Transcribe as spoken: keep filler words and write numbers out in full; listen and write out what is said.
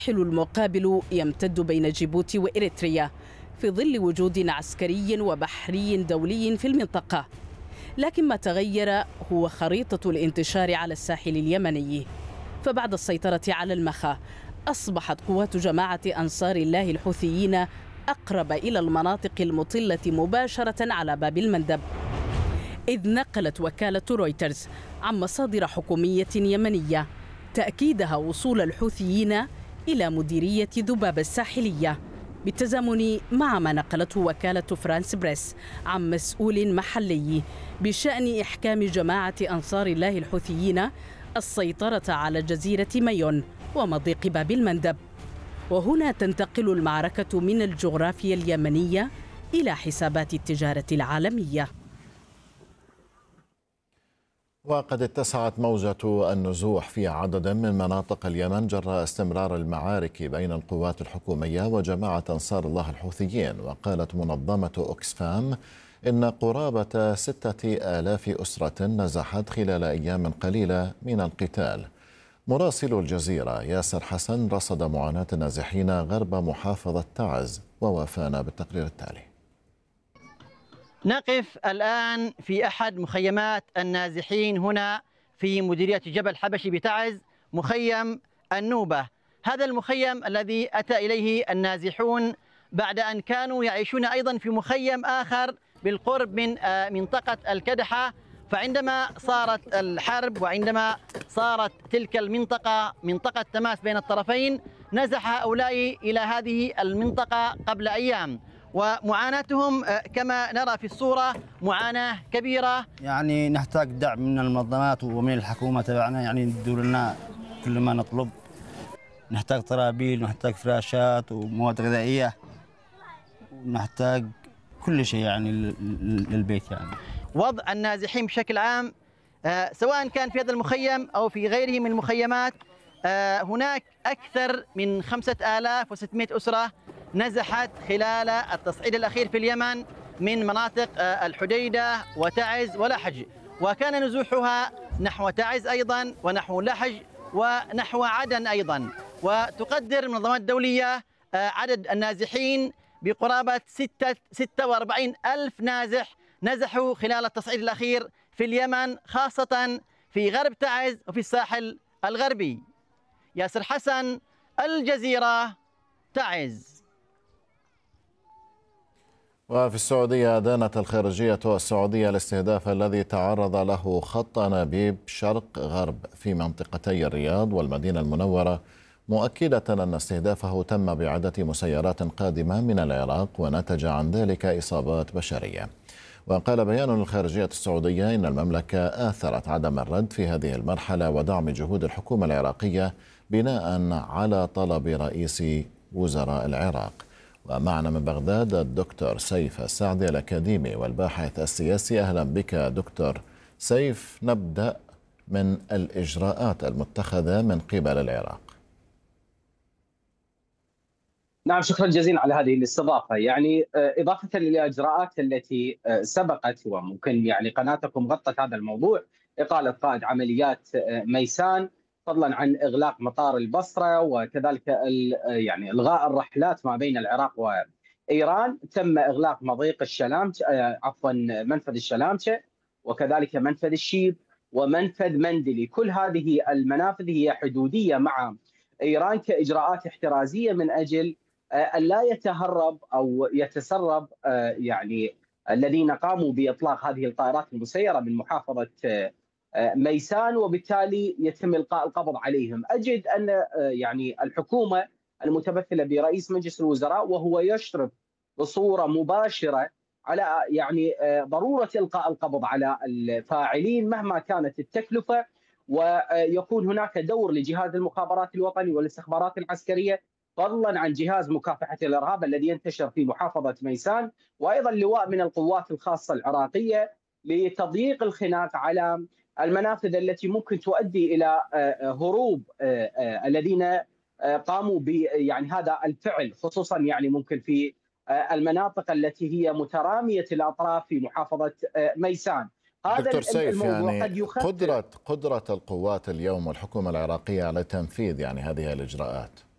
المقابل يمتد بين جيبوتي وإريتريا في ظل وجود عسكري وبحري دولي في المنطقة، لكن ما تغير هو خريطة الانتشار على الساحل اليمني. فبعد السيطرة على المخا أصبحت قوات جماعة أنصار الله الحوثيين أقرب إلى المناطق المطلة مباشرة على باب المندب، إذ نقلت وكالة رويترز عن مصادر حكومية يمنية تأكيدها وصول الحوثيين إلى مديرية ذباب الساحلية، بالتزامن مع ما نقلته وكالة فرانس بريس عن مسؤول محلي بشأن إحكام جماعة أنصار الله الحوثيين السيطرة على جزيرة مايون ومضيق باب المندب. وهنا تنتقل المعركة من الجغرافيا اليمنية إلى حسابات التجارة العالمية. وقد اتسعت موجة النزوح في عدد من مناطق اليمن جراء استمرار المعارك بين القوات الحكومية وجماعة أنصار الله الحوثيين. وقالت منظمة أوكسفام إن قرابة ستة آلاف أسرة نزحت خلال أيام قليلة من القتال. مراسل الجزيرة ياسر حسن رصد معاناة النازحين غرب محافظة تعز ووافانا بالتقرير التالي. نقف الآن في أحد مخيمات النازحين هنا في مديرية جبل حبشي بتعز، مخيم النوبة. هذا المخيم الذي أتى إليه النازحون بعد أن كانوا يعيشون أيضا في مخيم آخر بالقرب من منطقة الكدحة، فعندما صارت الحرب وعندما صارت تلك المنطقة منطقة تماس بين الطرفين نزح هؤلاء إلى هذه المنطقة قبل أيام، ومعاناتهم كما نرى في الصورة معاناة كبيرة. يعني نحتاج دعم من المنظمات ومن الحكومة تبعنا، يعني يدوا لنا كل ما نطلب. نحتاج طرابيل ونحتاج فراشات ومواد غذائية ونحتاج كل شيء يعني للبيت. يعني وضع النازحين بشكل عام سواء كان في هذا المخيم أو في غيره من المخيمات، هناك أكثر من خمسة آلاف وستمائة أسرة نزحت خلال التصعيد الأخير في اليمن من مناطق الحديدة وتعز ولحج، وكان نزوحها نحو تعز أيضا ونحو لحج ونحو عدن أيضا. وتقدر المنظمات الدولية عدد النازحين بقرابة ستة وأربعين ألف نازح نزحوا خلال التصعيد الأخير في اليمن، خاصة في غرب تعز وفي الساحل الغربي. ياسر حسن، الجزيرة، تعز. وفي السعودية أدانت الخارجية السعودية الاستهداف الذي تعرض له خط أنابيب شرق غرب في منطقتي الرياض والمدينة المنورة، مؤكدة أن استهدافه تم بعدة مسيرات قادمة من العراق ونتج عن ذلك إصابات بشرية. وقال بيان للخارجية السعودية إن المملكة آثرت عدم الرد في هذه المرحلة ودعم جهود الحكومة العراقية بناء على طلب رئيس وزراء العراق. ومعنا من بغداد الدكتور سيف السعدي الأكاديمي والباحث السياسي. أهلا بك دكتور سيف. نبدأ من الإجراءات المتخذة من قبل العراق. نعم، شكرا جزيلا على هذه الاستضافة. يعني إضافة للإجراءات التي سبقت، وممكن يعني قناتكم غطت هذا الموضوع، إقالة قائد عمليات ميسان، فضلا عن إغلاق مطار البصرة، وكذلك يعني إلغاء الرحلات ما بين العراق وإيران. تم إغلاق مضيق الشلامشة، عفوا منفذ الشلامشة، وكذلك منفذ الشيب ومنفذ مندلي. كل هذه المنافذ هي حدودية مع إيران كإجراءات احترازية من أجل أن لا يتهرب أو يتسرب يعني الذين قاموا بإطلاق هذه الطائرات المسيرة من محافظة ميسان، وبالتالي يتم إلقاء القبض عليهم. أجد أن يعني الحكومة المتمثلة برئيس مجلس الوزراء وهو يشرف بصورة مباشرة على يعني ضرورة إلقاء القبض على الفاعلين مهما كانت التكلفة، ويكون هناك دور لجهاز المخابرات الوطني والاستخبارات العسكرية، فضلا عن جهاز مكافحة الإرهاب الذي ينتشر في محافظة ميسان، وأيضا لواء من القوات الخاصة العراقية لتضييق الخناق على المنافذ التي ممكن تؤدي إلى هروب الذين قاموا ب يعني هذا الفعل، خصوصا يعني ممكن في المناطق التي هي مترامية الأطراف في محافظة ميسان. هذا دكتور سيف، يعني قد قدرة قدرة القوات اليوم والحكومة العراقية على تنفيذ يعني هذه الإجراءات.